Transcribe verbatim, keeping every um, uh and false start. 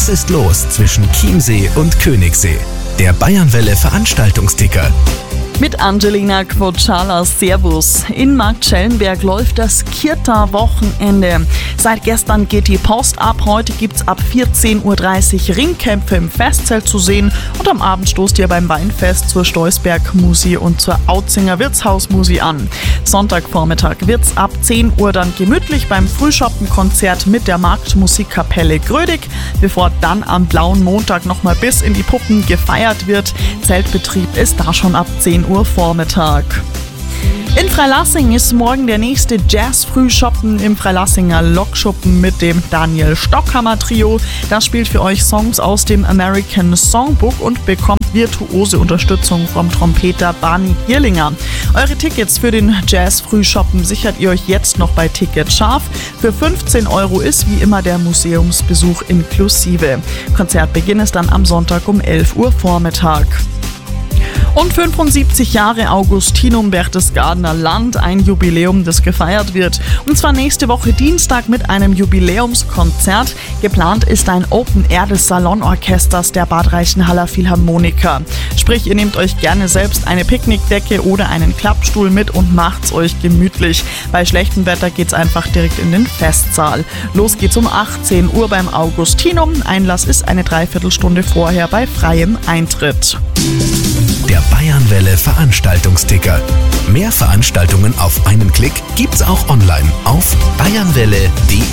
Was ist los zwischen Chiemsee und Königssee? Der Bayernwelle Veranstaltungsticker. Mit Angelina Quocciala, Servus. In Marktschellenberg läuft das Kirta-Wochenende. Seit gestern geht die Post ab. Heute gibt's ab vierzehn Uhr dreißig Ringkämpfe im Festzelt zu sehen. Und am Abend stoßt ihr beim Weinfest zur Steusberg-Musi und zur Auzinger Wirtshaus-Musi an. Sonntagvormittag wird's ab zehn Uhr dann gemütlich beim Frühschoppenkonzert mit der Marktmusikkapelle Grödig, bevor dann am blauen Montag nochmal bis in die Puppen gefeiert wird. Zeltbetrieb ist da schon ab zehn Uhr Vormittag. In Freilassing ist morgen der nächste Jazz-Frühschoppen im Freilassinger Lokschuppen mit dem Daniel Stockhammer Trio. Das spielt für euch Songs aus dem American Songbook und bekommt virtuose Unterstützung vom Trompeter Barney Gierlinger. Eure Tickets für den Jazz-Frühschoppen sichert ihr euch jetzt noch bei Ticket Scharf. Für fünfzehn Euro ist wie immer der Museumsbesuch inklusive. Konzertbeginn ist dann am Sonntag um elf Uhr Vormittag. Und fünfundsiebzig Jahre Augustinum Berchtesgadener Land, ein Jubiläum, das gefeiert wird. Und zwar nächste Woche Dienstag mit einem Jubiläumskonzert. Geplant ist ein Open Air des Salonorchesters der Bad Reichenhaller Philharmoniker. Sprich, ihr nehmt euch gerne selbst eine Picknickdecke oder einen Klappstuhl mit und macht's euch gemütlich. Bei schlechtem Wetter geht's einfach direkt in den Festsaal. Los geht's um achtzehn Uhr beim Augustinum. Einlass ist eine Dreiviertelstunde vorher bei freiem Eintritt. Der Bayernwelle Veranstaltungsticker. Mehr Veranstaltungen auf einen Klick gibt's auch online auf bayernwelle punkt de.